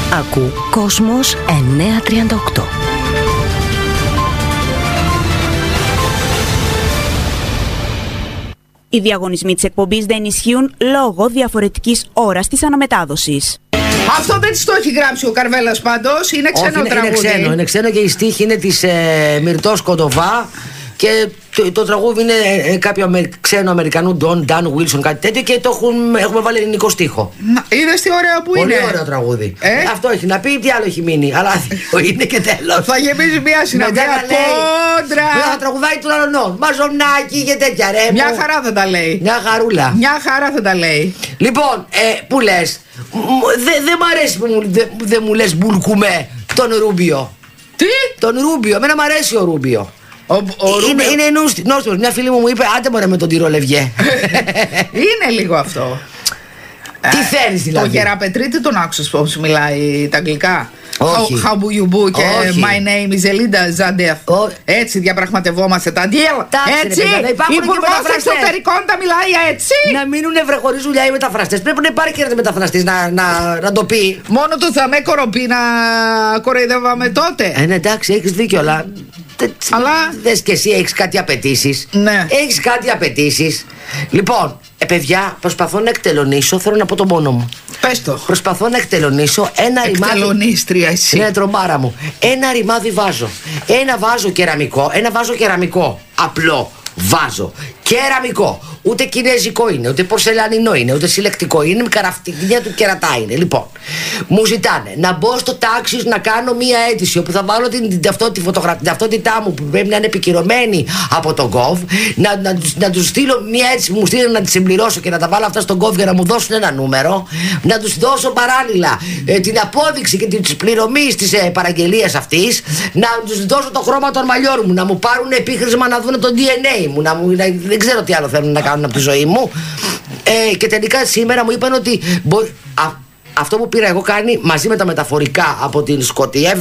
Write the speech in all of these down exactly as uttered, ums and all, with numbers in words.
Ακού Κόσμος εννιακόσια τριάντα οκτώ. Οι διαγωνισμοί της εκπομπής δεν ισχύουν λόγω διαφορετικής ώρας της αναμετάδοσης. Αυτό δεν της το έχει γράψει ο Καρβέλας πάντως. Είναι ξένο Όχι, τραγούδι. Είναι ξένο, είναι ξένο και η στίχη είναι της ε, Μυρτός Κοντοβά. Και το, το τραγούδι είναι ε, κάποιο Αμε, ξένο Αμερικανού, Don Dan Wilson, κάτι τέτοιο, και το έχουν, έχουμε βάλει ελληνικό στίχο. Είδες τι ωραίο που Πολύ είναι. Πολύ ωραίο τραγούδι. Ε? Αυτό έχει να πει, τι άλλο έχει μείνει. Αλλά είναι και τέλος. Θα γεμίζει μια συναυλία κόντρα. Μετά θα τραγουδάει του Λαλονών. Μαζονάκι και τέτοια, ρε. Μια μου. χαρά δεν τα λέει. Μια χαρούλα. Μια χαρά δεν τα λέει. Λοιπόν, ε, που λες, δεν δε μ' αρέσει που δεν δε μου λες μπουλκουμέ τον Ρούμπιο. Τι? Τον Ρούμπιο, εμένα μ' αρέσει ο Ρούμπιο. Ο, ο είναι είναι νόστιμος. Μια φίλη μου μου είπε, άντε μωρέ με τον τυρολευγέ. Είναι λίγο αυτό. Τι θέλεις δηλαδή? Το Γεραπετρίτη τον άκουσες πώς μιλάει τα αγγλικά? Όχι. How do you do και Όχι. my name is Elinda Zadef. Έτσι διαπραγματευόμαστε τα deal. Έτσι. Υπουργός Εξωτερικών τα μιλάει έτσι. Να μείνουν χωρίς δουλειά οι μεταφραστές. Πρέπει να υπάρχει ένας μεταφραστής να, να, να το πει. Μόνο του θα με κοροπή να κοροϊδεύαμε τότε. Ε, ναι, εντάξει, έχεις δίκιο, αλλά. Αλλά. Δες και εσύ, έχεις κάτι απαιτήσεις. Ναι. Έχεις κάτι απαιτήσεις. Λοιπόν, ε, παιδιά, προσπαθώ να εκτελονίσω. Θέλω να πω το μόνο μου. Πες το. Προσπαθώ να εκτελονίσω ένα ρημάδι. Εκτελονίστρια εσύ. Ναι, τρομπάρα μου. Ένα ρημάδι βάζω. Ένα βάζο κεραμικό. Ένα βάζο κεραμικό. Απλό. Βάζο. Κεραμικό. Ούτε κινέζικο είναι, ούτε πορσελανινό είναι, ούτε συλλεκτικό είναι. Με καραφτινιά του κερατά είναι. Λοιπόν, μου ζητάνε να μπω στο τάξη να κάνω μία αίτηση όπου θα βάλω την, την, ταυτότητα, φωτογρα... την ταυτότητά μου που πρέπει να είναι επικυρωμένη από τον Gov. Να, να, να του στείλω μία αίτηση που μου στείλουν να τη συμπληρώσω και να τα βάλω αυτά στον Gov για να μου δώσουν ένα νούμερο. Να του δώσω παράλληλα ε, την απόδειξη και τη πληρωμή τη ε, παραγγελία αυτή. Να του δώσω το χρώμα των μαλλιών μου. Να μου πάρουν επίχρησμα να δουν το ντι εν έι μου. Να μου να, δεν ξέρω τι άλλο θέλουν να κάνουν από τη ζωή μου. Ε, και τελικά σήμερα μου είπαν ότι μπο, α, αυτό που πήρα εγώ κάνει μαζί με τα μεταφορικά από την Σκωτία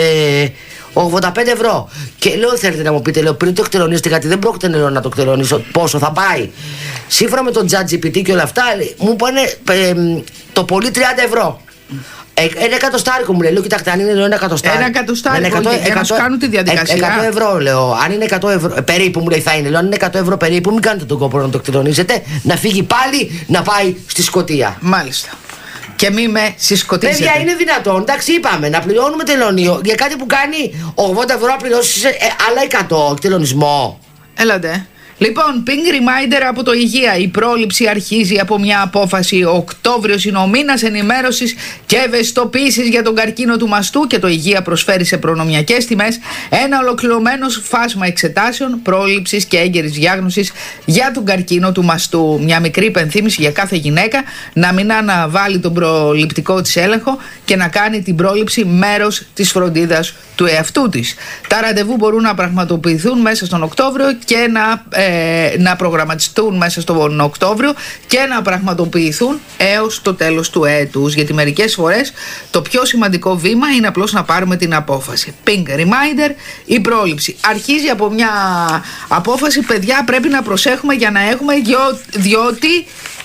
ογδόντα πέντε ευρώ. Και λέω, θέλετε να μου πείτε, λέω, πριν το εκτελονίσετε, γιατί δεν πρόκειται λέω, να το εκτελονίσω, πόσο θα πάει? Σύμφωνα με τον ChatGPT και όλα αυτά, μου είπανε ε, το πολύ τριάντα ευρώ. Ε, ένα εκατοστάρικο μου λέει, λέω, κοιτάξτε, αν είναι λέω, ένα εκατοστάρικο. Ένα εκατοστάρικο, για να σου κάνουν τη διαδικασία. εκατό ευρώ λέω, αν είναι εκατό ευρώ, περίπου μου λέει θα είναι, λέω, αν είναι εκατό ευρώ περίπου, μην κάνετε τον κόπο να το εκτελονίσετε, να φύγει πάλι να πάει στη Σκωτία. Μάλιστα. Και μη με συσκοτίζετε. Παιδιά, είναι δυνατόν, εντάξει, είπαμε, να πληρώνουμε τελωνίο για κάτι που κάνει ογδόντα ευρώ, να πληρώσει ε, άλλα εκατό τελωνισμό. Έλατε. Λοιπόν, ping reminder από το Υγεία. Η πρόληψη αρχίζει από μια απόφαση. Ο Οκτώβριος είναι ο μήνας ενημέρωσης και ευαισθητοποίησης για τον καρκίνο του μαστού και το Υγεία προσφέρει σε προνομιακές τιμές ένα ολοκληρωμένο φάσμα εξετάσεων, πρόληψης και έγκαιρης διάγνωσης για τον καρκίνο του μαστού. Μια μικρή υπενθύμηση για κάθε γυναίκα να μην αναβάλει τον προληπτικό της έλεγχο και να κάνει την πρόληψη μέρος της φροντίδας του εαυτού της. Τα ραντεβού μπορούν να πραγματοποιηθούν μέσα στον Οκτώβριο και να ε, να προγραμματιστούν μέσα στον Οκτώβριο και να πραγματοποιηθούν έως το τέλος του έτους, γιατί μερικές φορές το πιο σημαντικό βήμα είναι απλώς να πάρουμε την απόφαση. Ping reminder, η πρόληψη αρχίζει από μια απόφαση. Παιδιά, πρέπει να προσέχουμε για να έχουμε, διότι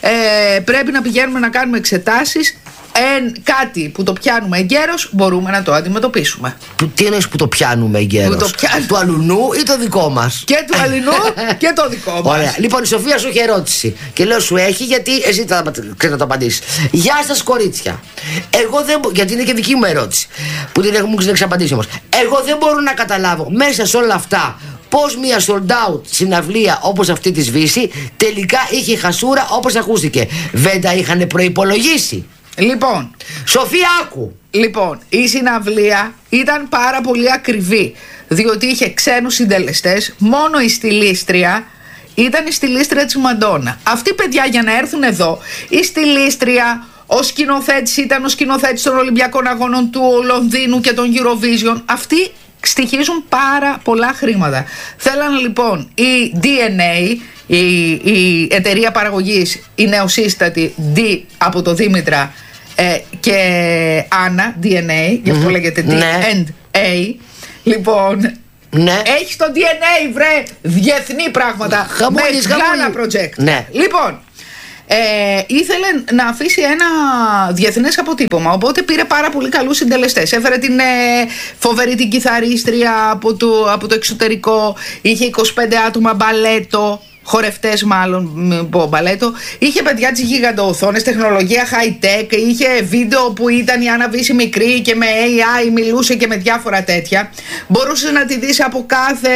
ε, πρέπει να πηγαίνουμε να κάνουμε εξετάσεις. Εν, κάτι που το πιάνουμε εγκαίρος μπορούμε να το αντιμετωπίσουμε. Που, τι εννοείς που το πιάνουμε εγκαίρος? Το πιάνουμε. Του αλουνού ή το δικό μας? Και του αλουνού και το δικό μας. Ωραία. Λοιπόν, η Σοφία σου έχει ερώτηση. Και λέω σου έχει, γιατί εσύ θα ξέρεις να το απαντήσεις. Γεια σας κορίτσια. Εγώ δεν μπορώ, γιατί είναι και δική μου ερώτηση, που την έχω, μου έχεις απαντήσει όμως. Εγώ δεν μπορώ να καταλάβω μέσα σε όλα αυτά πως μια sold out συναυλία όπως αυτή της Βύση τελικά είχε χασούρα όπως ακούστηκε. Δεν τα είχαν προϋπολογίσει. Λοιπόν, Σοφία, άκου. Λοιπόν, η συναυλία ήταν πάρα πολύ ακριβή, διότι είχε ξένους συντελεστές. Μόνο η στιλίστρια ήταν η στιλίστρια της Μαντόνα. Αυτοί, παιδιά, για να έρθουν εδώ, η στιλίστρια, ο σκηνοθέτης ήταν ο σκηνοθέτης των Ολυμπιακών Αγώνων του Λονδίνου και των Eurovision. Αυτοί στοιχίζουν πάρα πολλά χρήματα. Θέλαν λοιπόν η ντι εν έι, η, η εταιρεία παραγωγής, η νεοσύστατη D από το Δήμητρα ε, και Άννα, ντι εν έι, γι' αυτό mm-hmm. λέγεται ντι εν έι. Λοιπόν, ναι. έχει το ντι εν έι, βρε, διεθνή πράγματα. Χαμούλης, Μεγάλα project. Ναι. Λοιπόν, Ε, ήθελε να αφήσει ένα διεθνές αποτύπωμα, οπότε πήρε πάρα πολύ καλούς συντελεστές. Έφερε την ε, φοβερή την κιθαρίστρια από το, από το εξωτερικό, είχε είκοσι πέντε άτομα μπαλέτο, χορευτές μάλλον, πω μπαλέτο. Είχε παιδιά τις γιγαντοοθόνες, τεχνολογία high-tech, είχε βίντεο που ήταν η Άννα Βύση μικρή και με έι άι μιλούσε και με διάφορα τέτοια. Μπορούσε να τη δεις από κάθε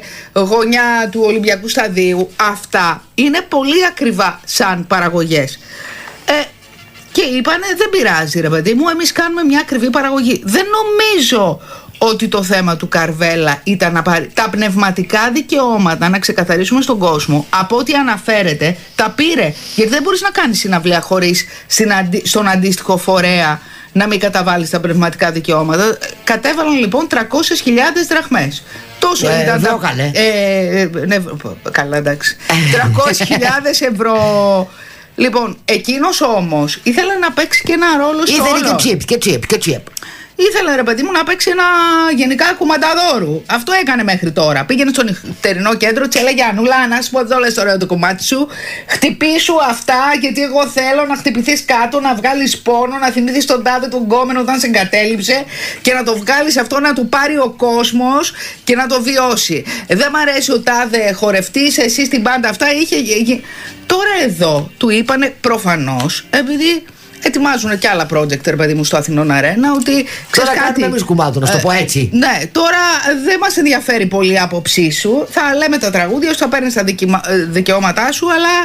γωνιά του Ολυμπιακού Σταδίου. Αυτά είναι πολύ ακριβά σαν παραγωγές. Ε, και είπανε δεν πειράζει ρε παιδί μου, εμείς κάνουμε μια ακριβή παραγωγή. Δεν νομίζω ότι το θέμα του Καρβέλα ήταν να πάρει τα πνευματικά δικαιώματα, να ξεκαθαρίσουμε στον κόσμο, από ό,τι αναφέρεται, τα πήρε. Γιατί δεν μπορείς να κάνεις συναυλία χωρίς στον αντίστοιχο φορέα να μην καταβάλεις τα πνευματικά δικαιώματα. Κατέβαλαν λοιπόν τριακόσιες χιλιάδες δραχμές. Τόσο ε, ήταν ευρώ, τα... καλέ. Ε, ναι, καλά, εντάξει. τριακόσιες χιλιάδες ευρώ. Λοιπόν, εκείνος όμως ήθελε να παίξει και ένα ρόλο στο όλο. Ήθελε και τσιπ, και τσιπ, και τσιπ. Ήθελε ρε παιδί μου να παίξει ένα γενικά κουμανταδόρου. Αυτό έκανε μέχρι τώρα. Πήγαινε στο νυχτερινό κέντρο, τη έλεγε Ανούλα, να σου πω εδώ λες το ωραίο το κομμάτι σου. Χτυπήσου αυτά, γιατί εγώ θέλω να χτυπηθείς κάτω, να βγάλεις πόνο, να θυμηθείς τον τάδε τον κόμενο όταν σε εγκατέλειψε και να το βγάλεις αυτό, να του πάρει ο κόσμος και να το βιώσει. Ε, δεν μ' αρέσει ο τάδε χορευτής, εσύ στην πάντα αυτά είχε. Τώρα εδώ του είπανε προφανώς, επειδή ετοιμάζουν και άλλα project, ρε παιδί μου, στο Αθηνών Αρένα. Ότι τώρα κάνουμε εμείς κουμάτο, να το πω έτσι. Ε, ναι, τώρα δεν μας ενδιαφέρει πολύ η άποψή σου. Θα λέμε τα τραγούδια σου, θα παίρνεις τα δικαιώματά σου, αλλά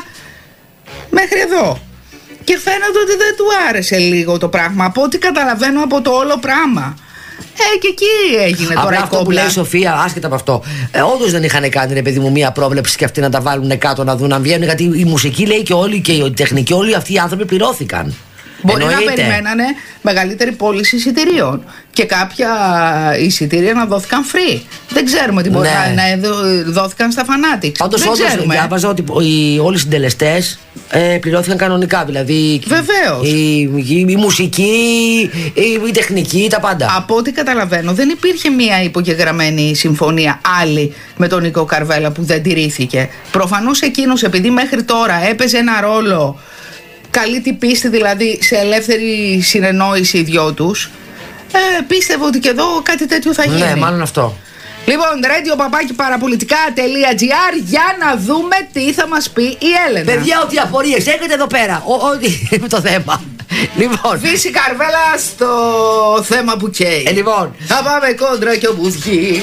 μέχρι εδώ. Και φαίνεται ότι δεν του άρεσε λίγο το πράγμα, από ό,τι καταλαβαίνω από το όλο πράγμα. Ε, και εκεί έγινε τώρα. Απλά η αυτό που λέει η Σοφία, άσχετα από αυτό. Ε, όντως δεν είχαν κάνει, ρε παιδί μου, μία πρόβλεψη και αυτοί να τα βάλουν κάτω να δουν αν βγαίνουν. Γιατί η μουσική λέει και όλοι και η τεχνική, όλοι αυτοί οι άνθρωποι πληρώθηκαν. Μπορεί Εννοείται. να περιμένανε μεγαλύτερη πώληση εισιτηρίων και κάποια εισιτήρια να δόθηκαν free. Δεν ξέρουμε τι μπορεί Ναι. να δόθηκαν στα Fanatics. Πάντως Δεν όντως ξέρουμε. διάβαζα ότι οι, όλοι οι συντελεστές ε, πληρώθηκαν κανονικά. Δηλαδή Βεβαίως. η, η, η μουσική, η, η τεχνική, τα πάντα. Από ό,τι καταλαβαίνω, δεν υπήρχε μία υπογεγραμμένη συμφωνία άλλη με τον Νίκο Καρβέλα που δεν τηρήθηκε. Προφανώς εκείνος, επειδή μέχρι τώρα έπαιζε ένα ρόλο, καλή την πίστη δηλαδή, σε ελεύθερη συνεννόηση οι δυο τους, ε, πίστευε ότι και εδώ κάτι τέτοιο θα γίνει. Ναι, μάλλον αυτό. Λοιπόν, radio παπάκι παραπολιτικά τελεία τζι άρ για να δούμε τι θα μας πει η Έλενα. Παιδιά, ό,τι απορίες έχετε εδώ πέρα, ό,τι με το θέμα. Λοιπόν, Φύση Καρβέλα στο θέμα που καίει. ε, λοιπόν. Θα πάμε κόντρα και όπου βγει.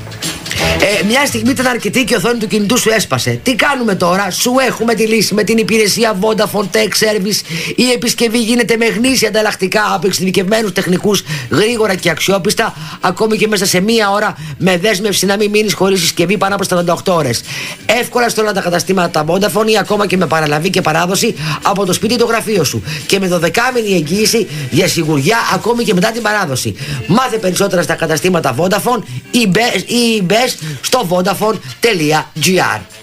Ε, μια στιγμή ήταν αρκετή και η οθόνη του κινητού σου έσπασε. Τι κάνουμε τώρα? Σου έχουμε τη λύση με την υπηρεσία Vodafone Tech Service. Η επισκευή γίνεται με γνήσια ανταλλακτικά από εξειδικευμένους τεχνικούς, γρήγορα και αξιόπιστα, ακόμη και μέσα σε μία ώρα, με δέσμευση να μην μείνεις χωρίς συσκευή πάνω από σαράντα οκτώ ώρες. Εύκολα στο όλα τα καταστήματα Vodafone ή ακόμα και με παραλαβή και παράδοση από το σπίτι ή το γραφείο σου. Και με δωδεκάμηνη εγγύηση για σιγουριά ακόμη και μετά την παράδοση. Μάθε περισσότερα στα καταστήματα Vodafone ή μπες στο vodafone τελεία gr.